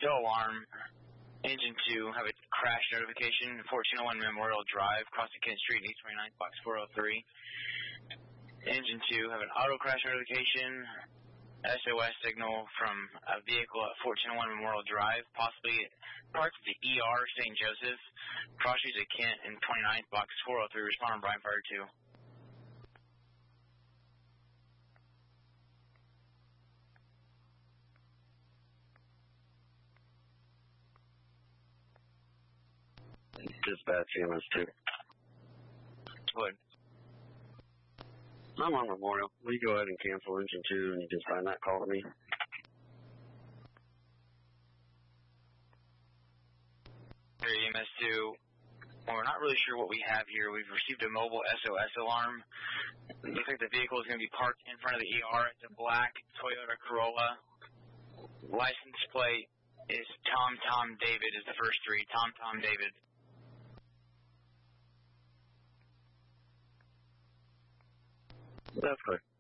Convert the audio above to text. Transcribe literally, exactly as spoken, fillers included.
still alarm. Engine two, have a crash notification, fourteen oh one Memorial Drive, crossing Kent Street, eight twenty-nine, box four oh three. Engine two, have an auto crash notification, S O S signal from a vehicle at fourteen oh one Memorial Drive, possibly parked at the E R Saint Joseph, cross streets at Kent and twenty-ninth, box four oh three. Respond on Brian Fire two. Dispatch E M S two. Good. I'm on Memorial. Will you go ahead and cancel engine two and you can sign that call to me? Here, E M S two. Well, we're not really sure what we have here. We've received a mobile S O S alarm. It looks like the vehicle is going to be parked in front of the E R. It's a black Toyota Corolla. License plate is Tom Tom David is the first three. Tom Tom David. That's clear.